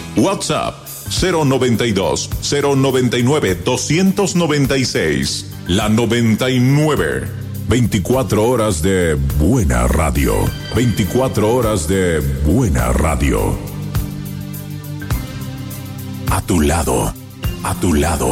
WhatsApp 092-099-296. La 99. 24 horas de buena radio. 24 horas de buena radio. A tu lado. A tu lado.